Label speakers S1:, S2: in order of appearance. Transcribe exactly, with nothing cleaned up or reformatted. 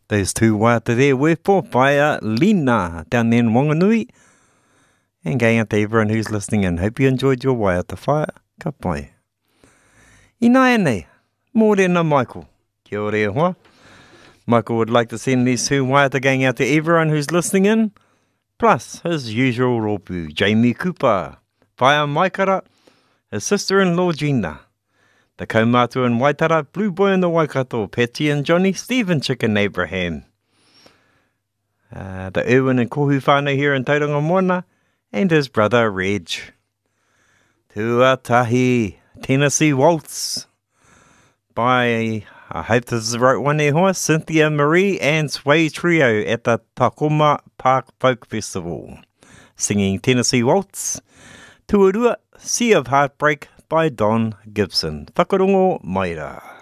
S1: Those two waiata there were for by uh, Lina down there in Wanganui. And going out to everyone who's listening in. Hope you enjoyed your waiata whaia. Ka pai. I nai nei, mōrena Michael. Kia ora e hoa. Michael would like to send these two waiata going out to everyone who's listening in. Plus his usual rōpū, Jamie Cooper. Whaia Maikara, his sister-in-law Gina. The kaumātua in Waitara, Blue Boy in the Waikato, Patty and Johnny, Stephen Chicken Abraham. Uh, the Erwin and Kohu whānau here in Tauranga Moana, and his brother Reg. Tuatahi, Tennessee Waltz. By, I hope this is the right one there, hoa, Cynthia Marie and Sway Trio at the Takoma Park Folk Festival. Singing Tennessee Waltz. Tuarua, Sea of Heartbreak by Don Gibson. Whakarongo Maira.